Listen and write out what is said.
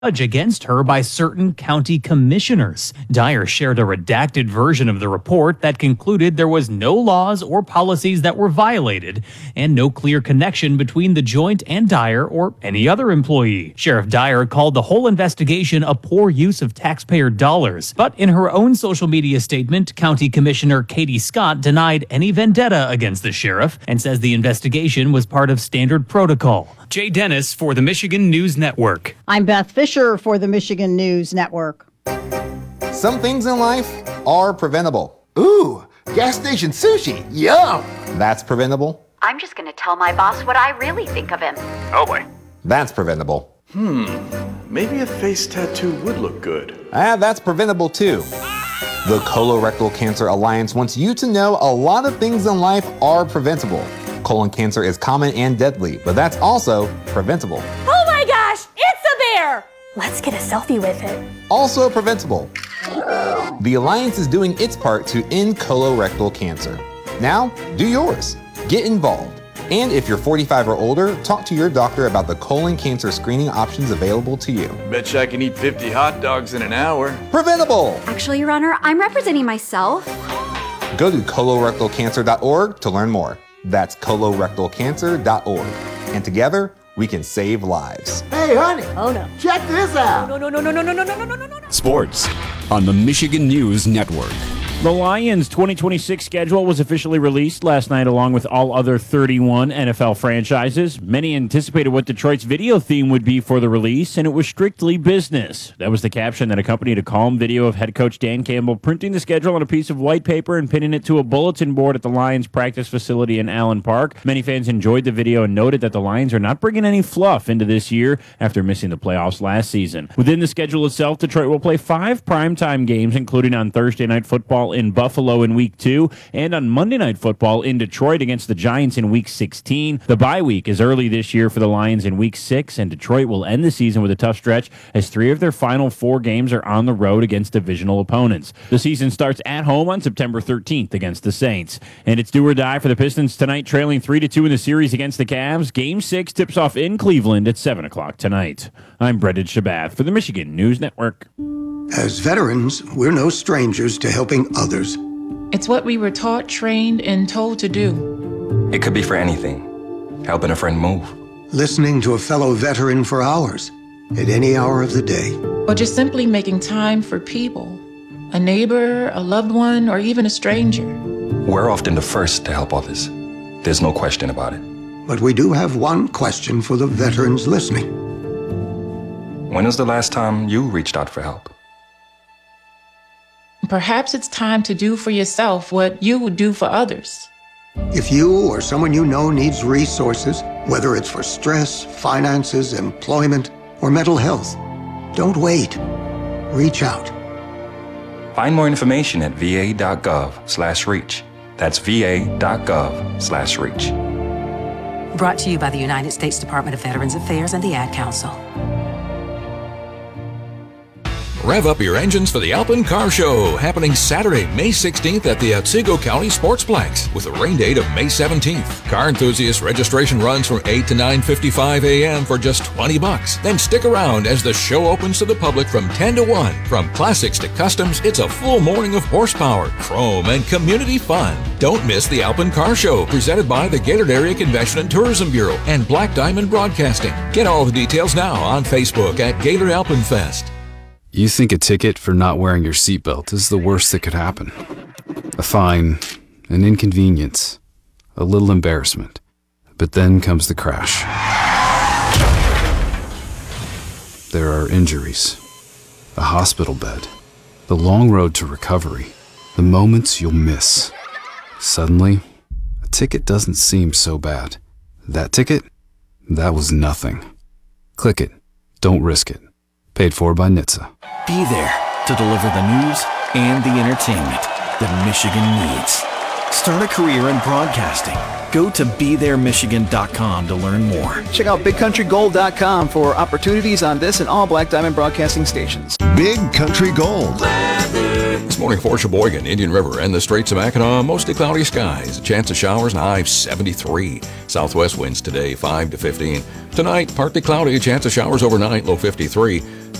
against her by certain county commissioners. Dyer shared a redacted version of the report that concluded there was no laws or policies that were violated and no clear connection between the joint and Dyer or any other employee. Sheriff Dyer called the whole investigation a poor use of taxpayer dollars. But in her own social media statement, County Commissioner Katie Scott denied any vendetta against the sheriff and says the investigation was part of standard protocol. Jay Dennis for the Michigan News Network. I'm Beth Fisher for the Michigan News Network. Some things in life are preventable. Ooh, gas station sushi. Yum. That's preventable. I'm just going to tell my boss what I really think of him. Oh boy. That's preventable. Maybe a face tattoo would look good. That's preventable too. The Colorectal Cancer Alliance wants you to know a lot of things in life are preventable. Colon cancer is common and deadly, but that's also preventable. Oh my gosh, it's a bear! Let's get a selfie with it. Also preventable. The Alliance is doing its part to end colorectal cancer. Now, do yours. Get involved. And if you're 45 or older, talk to your doctor about the colon cancer screening options available to you. Betcha I can eat 50 hot dogs in an hour. Preventable! Actually, Your Honor, I'm representing myself. Go to colorectalcancer.org to learn more. That's colorectalcancer.org. And together, we can save lives. Hey, honey. Oh no. Check this out. No. Sports on the Michigan News Network. The Lions' 2026 schedule was officially released last night along with all other 31 NFL franchises. Many anticipated what Detroit's video theme would be for the release, and it was strictly business. That was the caption that accompanied a calm video of head coach Dan Campbell printing the schedule on a piece of white paper and pinning it to a bulletin board at the Lions practice facility in Allen Park. Many fans enjoyed the video and noted that the Lions are not bringing any fluff into this year after missing the playoffs last season. Within the schedule itself, Detroit will play 5 primetime games, including on Thursday Night Football in Buffalo in Week 2 and on Monday Night Football in Detroit against the Giants in Week 16. The bye week is early this year for the Lions in Week 6, and Detroit will end the season with a tough stretch as 3 of their final 4 games are on the road against divisional opponents. The season starts at home on September 13th against the Saints. And it's do or die for the Pistons tonight, trailing 3-2 in the series against the Cavs. Game 6 tips off in Cleveland at 7 o'clock tonight. I'm Brendan Shabath for the Michigan News Network. As veterans, we're no strangers to helping others. It's what we were taught, trained, and told to do. It could be for anything. Helping a friend move. Listening to a fellow veteran for hours, at any hour of the day. Or just simply making time for people. A neighbor, a loved one, or even a stranger. We're often the first to help others. There's no question about it. But we do have one question for the veterans listening. When was the last time you reached out for help? Perhaps it's time to do for yourself what you would do for others. If you or someone you know needs resources, whether it's for stress, finances, employment, or mental health, don't wait. Reach out. Find more information at va.gov/reach. That's va.gov/reach. Brought to you by the United States Department of Veterans Affairs and the Ad Council. Rev up your engines for the Alpine Car Show, happening Saturday, May 16th at the Otsego County Sportsplex with a rain date of May 17th. Car enthusiast registration runs from 8 to 9:55 a.m. for just $20. Then stick around as the show opens to the public from 10 to 1. From classics to customs, it's a full morning of horsepower, chrome, and community fun. Don't miss the Alpine Car Show, presented by the Gaylord Area Convention and Tourism Bureau and Black Diamond Broadcasting. Get all the details now on Facebook at Gaylord Alpine Fest. You think a ticket for not wearing your seatbelt is the worst that could happen. A fine, an inconvenience, a little embarrassment. But then comes the crash. There are injuries, a hospital bed, the long road to recovery, the moments you'll miss. Suddenly, a ticket doesn't seem so bad. That ticket? That was nothing. Click it. Don't risk it. Paid for by NHTSA. Be there to deliver the news and the entertainment that Michigan needs. Start a career in broadcasting. Go to BeThereMichigan.com to learn more. Check out BigCountryGold.com for opportunities on this and all Black Diamond Broadcasting stations. Big Country Gold. This morning for Sheboygan, Indian River, and the Straits of Mackinac, mostly cloudy skies. A chance of showers, and high 73. Southwest winds today, 5 to 15. Tonight, partly cloudy, a chance of showers overnight, low 53.